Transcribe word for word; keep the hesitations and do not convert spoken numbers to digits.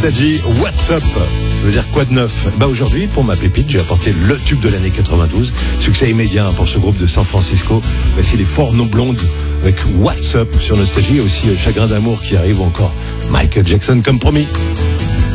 Nostalgie, What's Up? Ça veut dire quoi de neuf? Bah aujourd'hui, pour ma pépite, j'ai apporté le tube de l'année quatre-vingt-douze. Succès immédiat pour ce groupe de San Francisco. Voici les Four Non Blondes avec What's Up sur Nostalgie. Et aussi Chagrin d'amour qui arrive, ou encore Michael Jackson comme promis.